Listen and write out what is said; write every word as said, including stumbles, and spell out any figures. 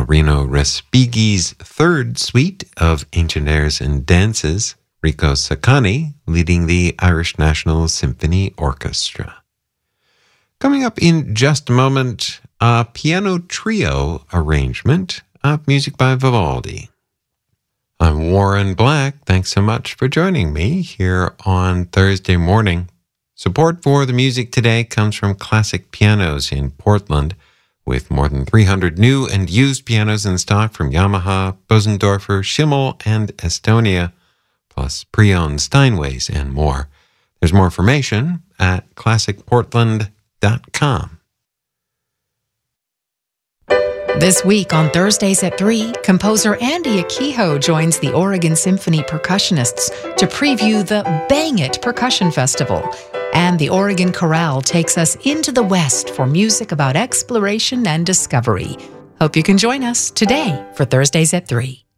Vittorino Respighi's third suite of ancient airs and dances, Rico Saccani leading the Irish National Symphony Orchestra. Coming up in just a moment, a piano trio arrangement of music by Vivaldi. I'm Warren Black. Thanks so much for joining me here on Thursday morning. Support for the music today comes from Classic Pianos in Portland, with more than three hundred new and used pianos in stock from Yamaha, Bosendorfer, Schimmel, and Estonia, plus pre-owned Steinways and more. There's more information at classic portland dot com. This week on Thursdays at three, composer Andy Akiho joins the Oregon Symphony percussionists to preview the Bang It Percussion Festival. And the Oregon Chorale takes us into the West for music about exploration and discovery. Hope you can join us today for Thursdays at three.